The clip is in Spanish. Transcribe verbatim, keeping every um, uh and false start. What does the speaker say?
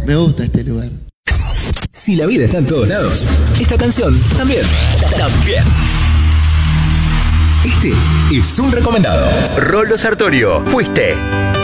Me gusta este lugar. Si la vida está en todos lados, esta canción también. También. Este es un recomendado. Rolo Sartorio, fuiste.